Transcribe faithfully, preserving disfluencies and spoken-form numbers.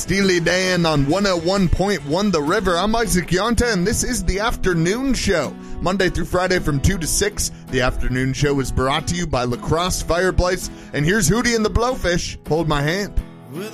Steely Dan on one oh one point one The River. I'm Isaac Yonta, and this is The Afternoon Show. Monday through Friday from two to six, The Afternoon Show is brought to you by La Crosse Fireplace. And here's Hootie and the Blowfish. Hold my hand.